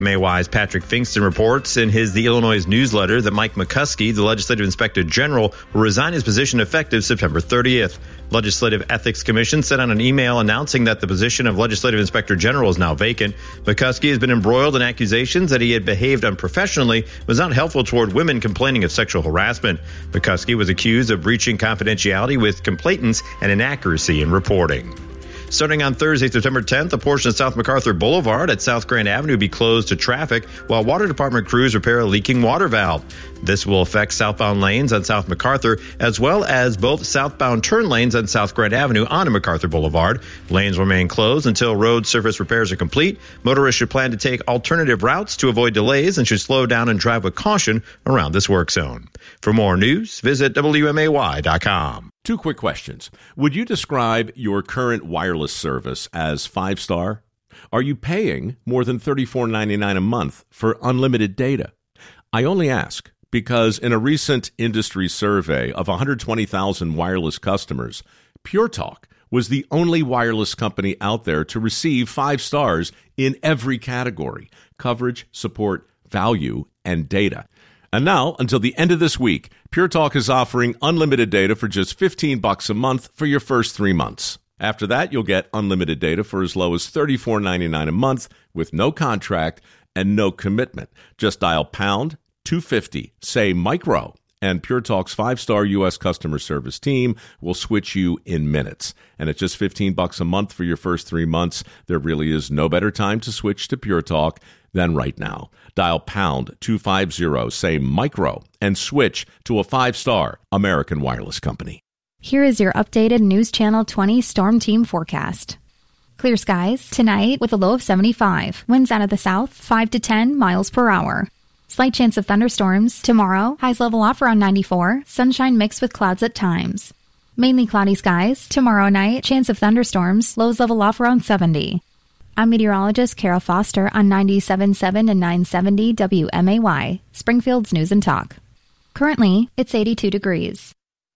WMAY's Patrick Finkston reports in his The Illinois newsletter that Mike McCuskey, the Legislative Inspector General, will resign his position effective September 30th. Legislative Ethics Commission sent out an email announcing that the position of Legislative Inspector General is now vacant. McCuskey has been embroiled in accusations that he had behaved unprofessionally, was not helpful toward women complaining of sexual harassment. McCuskey was accused of breaching confidentiality with complainants and inaccuracy in reporting. Starting on Thursday, September 10th, a portion of South MacArthur Boulevard at South Grand Avenue will be closed to traffic while water department crews repair a leaking water valve. This will affect southbound lanes on South MacArthur as well as both southbound turn lanes on South Grand Avenue onto MacArthur Boulevard. Lanes remain closed until road surface repairs are complete. Motorists should plan to take alternative routes to avoid delays and should slow down and drive with caution around this work zone. For more news, visit WMAY.com. Two quick questions. Would you describe your current wireless service as 5-star? Are you paying more than $34.99 a month for unlimited data? I only ask because in a recent industry survey of 120,000 wireless customers, Pure Talk was the only wireless company out there to receive 5 stars in every category: coverage, support, value, and data. And now, until the end of this week, Pure Talk is offering unlimited data for just $15 a month for your first 3 months. After that, you'll get unlimited data for as low as $34.99 a month with no contract and no commitment. Just dial pound 250, say micro, and Pure Talk's 5-star U.S. customer service team will switch you in minutes. And at just $15 a month for your first 3 months, there really is no better time to switch to Pure Talk than right now. Dial pound 250, say micro, and switch to a 5-star American wireless company. Here is your updated News Channel 20 Storm Team forecast. Clear skies tonight with a low of 75. Winds out of the south 5 to 10 miles per hour. Slight chance of thunderstorms tomorrow. Highs level off around 94. Sunshine mixed with clouds at times. Mainly cloudy skies tomorrow night. Chance of thunderstorms. Lows level off around 70. I'm meteorologist Carol Foster on 97.7 and 970 WMAY, Springfield's News and Talk. Currently, it's 82 degrees.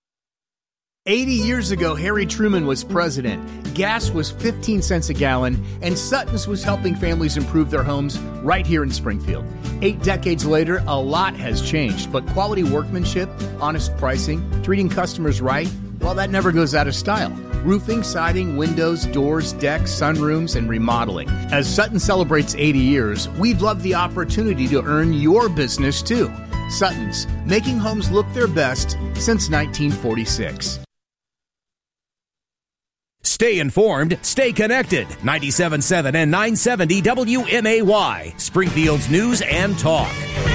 80 years ago, Harry Truman was president. Gas was 15 cents a gallon, and Sutton's was helping families improve their homes right here in Springfield. 8 decades later, a lot has changed, but quality workmanship, honest pricing, treating customers right, well, that never goes out of style. Roofing, siding, windows, doors, decks, sunrooms, and remodeling. As Sutton celebrates 80 years, we'd love the opportunity to earn your business too. Sutton's, making homes look their best since 1946. Stay informed, stay connected. 97.7 and 970 WMAY, Springfield's News and Talk.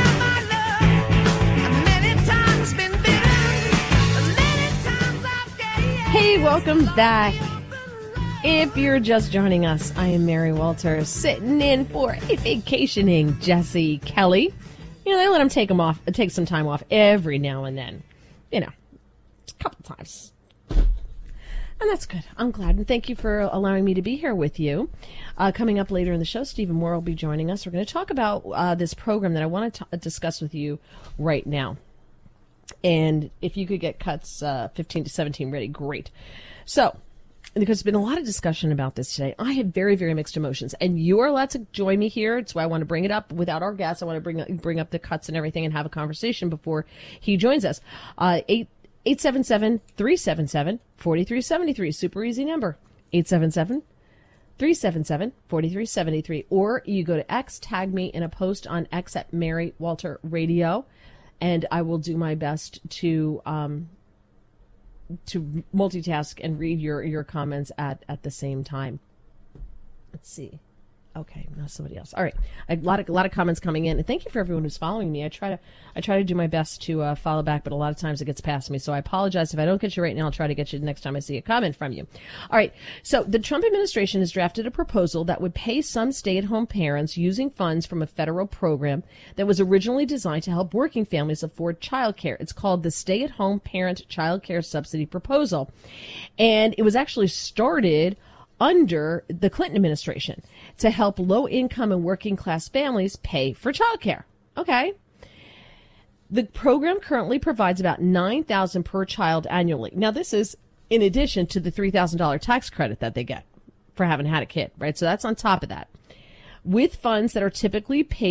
Hey, welcome back. If you're just joining us, I am Mary Walters, sitting in for a vacationing Jesse Kelly. You know, they let him take some time off every now and then. You know, a couple times. And that's good. I'm glad. And thank you for allowing me to be here with you. Coming up later in the show, Stephen Moore will be joining us. We're going to talk about this program that I want to discuss with you right now. And if you could get cuts 15 to 17 ready, great. So, because there's been a lot of discussion about this today, I have very, very mixed emotions. And you are allowed to join me here. It's why I want to bring it up without our guests. I want to bring up the cuts and everything and have a conversation before he joins us. 877-377-4373. Super easy number. 877-377-4373. Or you go to X, tag me in a post on X at Mary Walter Radio, and I will do my best to multitask and read your comments at the same time. Let's see. Okay, now somebody else. All right, a lot of comments coming in, and thank you for everyone who's following me. I try to do my best to follow back, but a lot of times it gets past me. So I apologize if I don't get you right now. I'll try to get you the next time I see a comment from you. All right. So the Trump administration has drafted a proposal that would pay some stay-at-home parents using funds from a federal program that was originally designed to help working families afford childcare. It's called the Stay-at-Home Parent Child Care Subsidy Proposal, and it was actually started under the Clinton administration to help low-income and working-class families pay for childcare. Okay. The program currently provides about $9,000 per child annually. Now, this is in addition to the $3,000 tax credit that they get for having had a kid, right? So that's on top of that. with funds that are typically paid